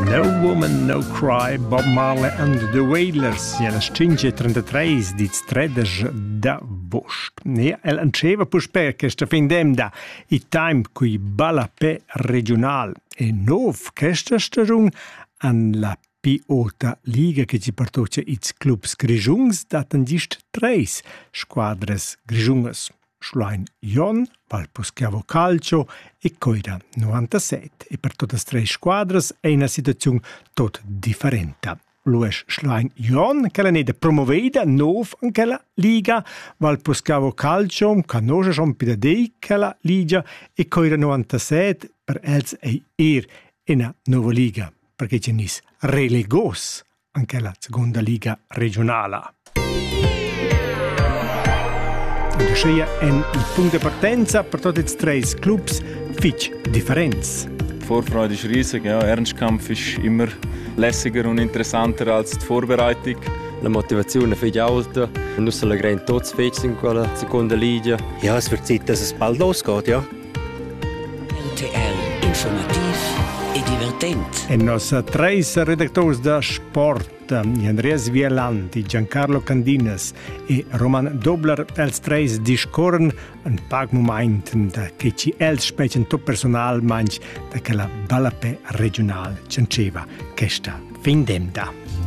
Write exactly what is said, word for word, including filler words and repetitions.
No Woman, No Cry, Bob Marley and the Wailers, nella cinque trentatré di tredes da Bosch. E el anceva pusper che sta findem da i time cui balla pe regional e nov che sta stagione an la P-Ota Liga che ci portoce its clubs grigiungs datan gist treis squadres grigiungas. Schlein Jon, Valposchiavo Calcio e Coira novantasette. E per tutte le tre squadre è una situazione tot differente. Lues Schlein Jon, che è promovida nov in quella Liga, Valposchiavo Calcio, che conosce schon più di quella Liga, e Coira novantasette per els è er in una nuova Liga, perché c'è nis relegos in quella seconda Liga regionale. Und das ist ein Punkt der partenza per tutti i tre clubs fitch differenz. Die Vorfreude ist riesig, ja. Ernstkampf ist immer lässiger und interessanter als die Vorbereitung. La motivazione è viel alta. Non solo grande tots fetch in quella seconda Liga. Ja, es wird Zeit, dass es bald losgeht, ja. R T L informativ e divertent. E nostri tre redaktori da sport, Andreas Vielanti, Giancarlo Candinas e Roman Dobler, els tre discorren un pag momenten da che ci els specen tot personal manch da che la balla pe regional c'anceva che sta findem da.